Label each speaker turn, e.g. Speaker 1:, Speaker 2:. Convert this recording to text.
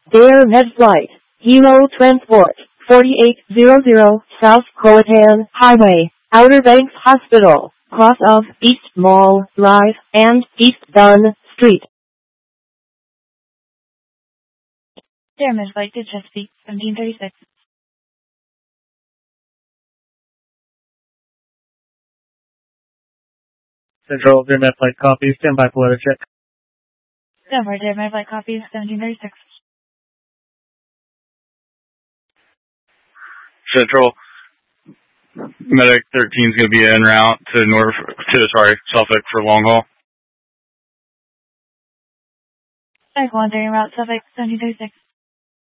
Speaker 1: Air Med Flight, Hilo Transport, 4800 South Croatan Highway, Outer Banks Hospital, cross of East Mall Drive and East Dunn Street.
Speaker 2: Air Med Flight to Chesapeake, 1736.
Speaker 3: Central, Air Med Flight copy, stand by for weather check.
Speaker 2: Denver, Air Med Flight copy, 1736.
Speaker 4: Central, Medic 13 is going to be en route to Suffolk for long haul.
Speaker 2: Medic 1 en route, Suffolk, 1736.